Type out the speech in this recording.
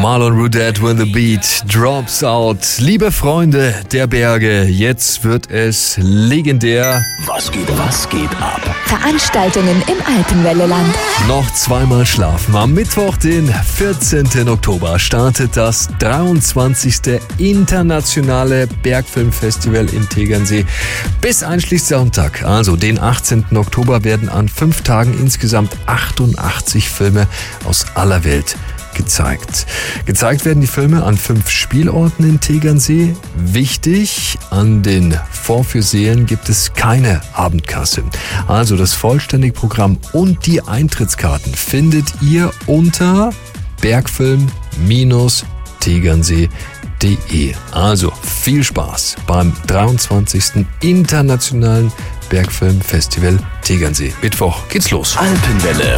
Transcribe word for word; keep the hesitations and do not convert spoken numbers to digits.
Marlon Rudet, When the Beat Drops Out. Liebe Freunde der Berge, jetzt wird es legendär. Was geht, was geht ab? Veranstaltungen im Alpenwelleland. Noch zweimal schlafen. Am Mittwoch, den vierzehnten Oktober, startet das dreiundzwanzigste Internationale Bergfilmfestival in Tegernsee. Bis einschließlich Sonntag, also den achtzehnten Oktober, werden an fünf Tagen insgesamt achtundachtzig Filme aus aller Welt gezeigt. Gezeigt werden die Filme an fünf Spielorten in Tegernsee. Wichtig, an den Vorführsälen gibt es keine Abendkasse. Also das vollständige Programm und die Eintrittskarten findet ihr unter bergfilm Bindestrich tegernsee punkt de. Also viel Spaß beim dreiundzwanzigsten Internationalen Bergfilmfestival Tegernsee. Mittwoch geht's los. Alpenwelle